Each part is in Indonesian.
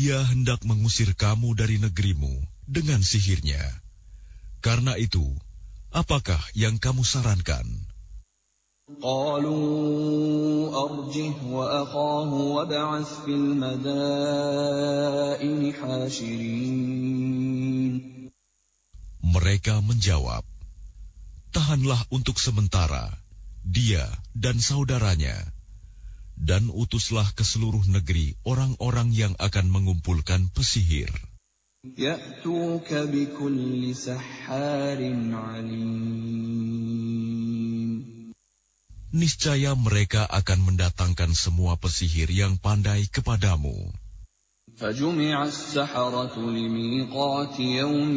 Dia hendak mengusir kamu dari negerimu dengan sihirnya. Karena itu, apakah yang kamu sarankan? قالوا أرجه وأخاه وابعث في المدائن حاشرين. Mereka menjawab, tahanlah untuk sementara dia dan saudaranya, dan utuslah ke seluruh negeri orang-orang yang akan mengumpulkan pesihir. يأتوك بكل سحار عليم. Niscaya mereka akan mendatangkan semua pesihir yang pandai kepadamu. فجمع السحرة لميقات يوم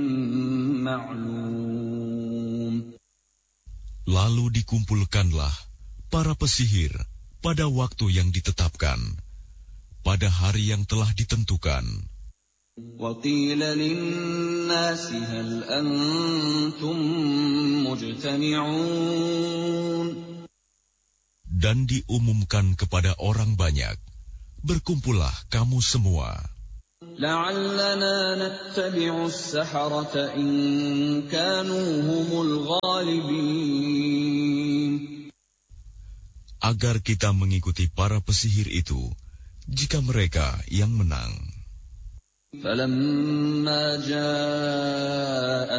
معلوم. Lalu dikumpulkanlah para pesihir pada waktu yang ditetapkan, pada hari yang telah ditentukan. وقيل للناس هل أنتم مجتمعون. Dan diumumkan kepada orang banyak, berkumpullah kamu semua. لعلنا نتبع السحرة إن كانوا هم الغالبين. Agar kita mengikuti para pesihir itu, jika mereka yang menang. فلما جاء